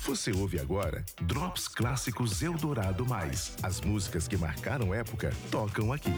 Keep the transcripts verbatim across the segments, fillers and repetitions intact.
Você ouve agora Drops Clássicos Eldorado Mais. As músicas que marcaram época tocam aqui.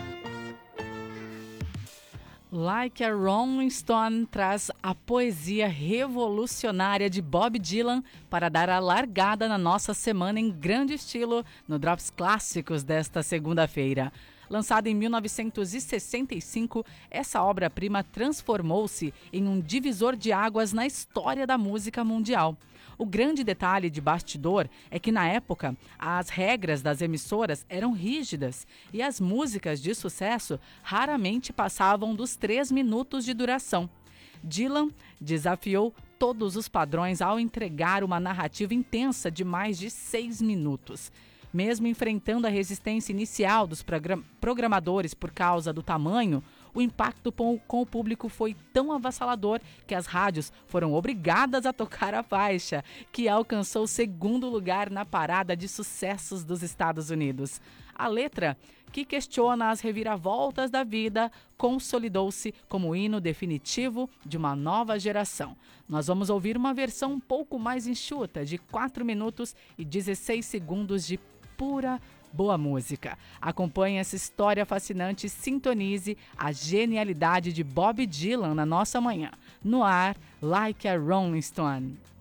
Like a Rolling Stone traz a poesia revolucionária de Bob Dylan para dar a largada na nossa semana em grande estilo no Drops Clássicos desta segunda-feira. Lançada em mil novecentos e sessenta e cinco, essa obra-prima transformou-se em um divisor de águas na história da música mundial. O grande detalhe de bastidor é que, na época, as regras das emissoras eram rígidas e as músicas de sucesso raramente passavam dos três minutos de duração. Dylan desafiou todos os padrões ao entregar uma narrativa intensa de mais de seis minutos. Mesmo enfrentando a resistência inicial dos program- programadores por causa do tamanho, o impacto com, com o público foi tão avassalador que as rádios foram obrigadas a tocar a faixa, que alcançou o segundo lugar na parada de sucessos dos Estados Unidos. A letra, que questiona as reviravoltas da vida, consolidou-se como o hino definitivo de uma nova geração. Nós vamos ouvir uma versão um pouco mais enxuta, de quatro minutos e dezesseis segundos de pura boa música. Acompanhe essa história fascinante e sintonize a genialidade de Bob Dylan na nossa manhã. No ar, Like a Rolling Stone.